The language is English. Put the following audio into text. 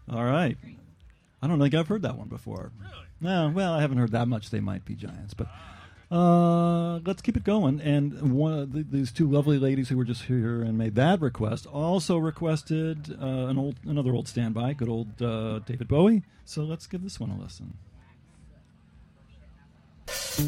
All right. I don't think I've heard that one before. Really? No, well, I haven't heard that much. They Might Be Giants, but let's keep it going. And one of these two lovely ladies who were just here and made that request also requested another old standby, good old David Bowie. So let's give this one a listen.